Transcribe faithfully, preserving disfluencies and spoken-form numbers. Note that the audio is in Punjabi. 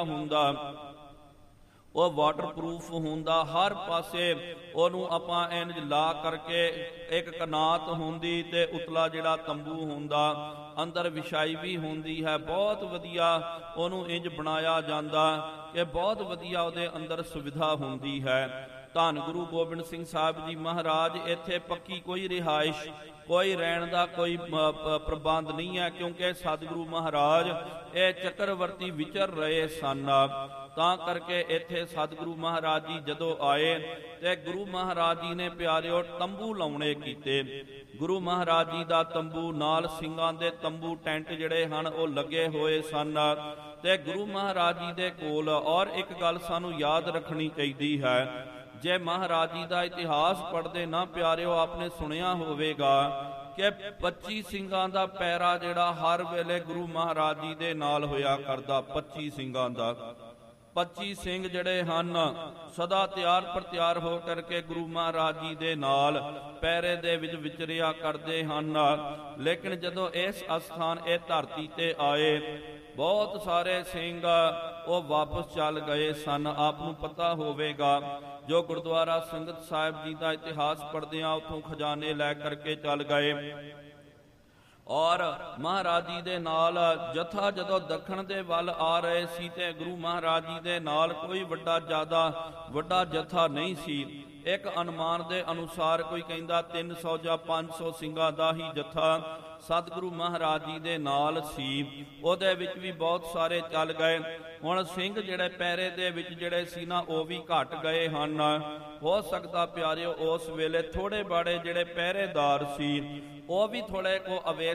ਹੁੰਦਾ ਉਹ ਵਾਟਰਪ੍ਰੂਫ ਹੁੰਦਾ, ਹਰ ਪਾਸੇ ਉਹਨੂੰ ਆਪਾਂ ਇੰਜ ਲਾ ਕਰਕੇ ਇੱਕ ਕਨਾਤ ਹੁੰਦੀ ਤੇ ਉਤਲਾ ਜਿਹੜਾ ਤੰਬੂ ਹੁੰਦਾ, ਅੰਦਰ ਵਿਛਾਈ ਵੀ ਹੁੰਦੀ ਹੈ। ਬਹੁਤ ਵਧੀਆ ਉਹਨੂੰ ਇੰਜ ਬਣਾਇਆ ਜਾਂਦਾ ਕਿ ਬਹੁਤ ਵਧੀਆ ਉਹਦੇ ਅੰਦਰ ਸੁਵਿਧਾ ਹੁੰਦੀ ਹੈ। ਧੰਨ ਗੁਰੂ ਗੋਬਿੰਦ ਸਿੰਘ ਸਾਹਿਬ ਜੀ ਮਹਾਰਾਜ ਇੱਥੇ ਪੱਕੀ ਕੋਈ ਰਿਹਾਇਸ਼, ਕੋਈ ਰਹਿਣ ਦਾ ਕੋਈ ਪ੍ਰਬੰਧ ਨਹੀਂ ਹੈ, ਕਿਉਂਕਿ ਸਤਿਗੁਰੂ ਮਹਾਰਾਜ ਇਹ ਚੱਕਰਵਰਤੀ ਵਿਚਰ ਰਹੇ ਸਨ। ਤਾਂ ਕਰਕੇ ਇੱਥੇ ਸਤਿਗੁਰੂ ਮਹਾਰਾਜ ਜੀ ਜਦੋਂ ਆਏ ਤੇ ਗੁਰੂ ਮਹਾਰਾਜ ਜੀ ਨੇ ਪਿਆਰਿਓ ਤੰਬੂ ਲਾਉਣੇ ਕੀਤੇ। ਗੁਰੂ ਮਹਾਰਾਜ ਜੀ ਦਾ ਤੰਬੂ ਨਾਲ ਸਿੰਘਾਂ ਦੇ ਤੰਬੂ ਟੈਂਟ ਜਿਹੜੇ ਹਨ ਉਹ ਲੱਗੇ ਹੋਏ ਸਨ ਤੇ ਗੁਰੂ ਮਹਾਰਾਜ ਜੀ ਦੇ ਕੋਲ। ਔਰ ਇੱਕ ਗੱਲ ਸਾਨੂੰ ਯਾਦ ਰੱਖਣੀ ਚਾਹੀਦੀ ਹੈ, ਜੇ ਮਹਾਰਾਜ ਜੀ ਦਾ ਇਤਿਹਾਸ ਪੜ੍ਹਦੇ ਨਾ ਪਿਆਰਿਓ, ਆਪਨੇ ਸੁਣਿਆ ਹੋਵੇਗਾ ਕਿ ਪੱਚੀ ਸਿੰਘਾਂ ਦਾ ਪੈਰਾ ਜਿਹੜਾ ਹਰ ਵੇਲੇ ਗੁਰੂ ਮਹਾਰਾਜ ਜੀ ਦੇ ਨਾਲ ਹੋਇਆ ਕਰਦਾ। ਪੱਚੀ ਸਿੰਘਾਂ ਦਾ ਪੱਚੀ ਸਿੰਘ ਜਿਹੜੇ ਹਨ ਸਦਾ ਤਿਆਰ ਪਰ ਤਿਆਰ ਹੋ ਕਰਕੇ ਗੁਰੂ ਮਹਾਰਾਜ ਜੀ ਦੇ ਨਾਲ ਪੈਰੇ ਦੇ ਵਿੱਚ ਵਿਚਰਿਆ ਕਰਦੇ ਹਨ। ਲੇਕਿਨ ਜਦੋਂ ਇਸ ਅਸਥਾਨ ਇਹ ਧਰਤੀ ਤੇ ਆਏ, ਬਹੁਤ ਸਾਰੇ ਸਿੰਘ ਉਹ ਵਾਪਸ ਚੱਲ ਗਏ ਸਨ। ਆਪ ਨੂੰ ਪਤਾ ਹੋਵੇਗਾ, ਜੋ ਗੁਰਦੁਆਰਾ ਸੰਗਤ ਸਾਹਿਬ ਜੀ ਦਾ ਇਤਿਹਾਸ ਪੜ੍ਹਦੇ ਆ, ਉੱਥੋਂ ਖਜ਼ਾਨੇ ਲੈ ਕਰਕੇ ਚੱਲ ਗਏ। ਔਰ ਮਹਾਰਾਜ ਜੀ ਦੇ ਨਾਲ ਜਥਾ ਜਦੋਂ ਦੱਖਣ ਦੇ ਵੱਲ ਆ ਰਹੇ ਸੀ ਤੇ ਗੁਰੂ ਮਹਾਰਾਜ ਜੀ ਦੇ ਨਾਲ ਕੋਈ ਵੱਡਾ ਜ਼ਿਆਦਾ ਵੱਡਾ ਜਥਾ ਨਹੀਂ ਸੀ। ਇੱਕ ਅਨੁਮਾਨ ਦੇ ਅਨੁਸਾਰ ਕੋਈ ਕਹਿੰਦਾ ਤਿੰਨ ਸੌ ਜਾਂ ਪੰਜ ਸੌ ਸਿੰਘਾਂ ਦਾ ਹੀ ਜਥਾ ਸਤਿਗੁਰੂ ਮਹਾਰਾਜ ਜੀ ਦੇ ਨਾਲ ਸੀ। ਉਹਦੇ ਵਿੱਚ ਵੀ ਬਹੁਤ ਸਾਰੇ ਚੱਲ ਗਏ। ਹੁਣ ਸਿੰਘ ਜਿਹੜੇ ਪਹਿਰੇ ਦੇ ਵਿੱਚ ਜਿਹੜੇ ਸੀ ਨਾ, ਉਹ ਵੀ ਘਟ ਗਏ ਹਨ। ਹੋ ਸਕਦਾ ਪਿਆਰਿਓ ਉਸ ਵੇਲੇ ਥੋੜੇ ਬਾੜੇ ਜਿਹੜੇ ਪਹਿਰੇਦਾਰ ਸੀ ਉਹ ਵੀ ਥੋੜੇ ਕੋ ਅਵੇ